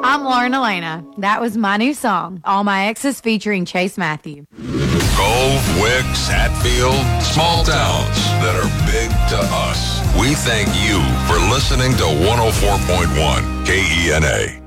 I'm Lauren Elena. That was my new song, All My Exes, featuring Chase Matthew. Gove, Wicks, Hatfield, small towns that are big to us. We thank you for listening to 104.1 KENA.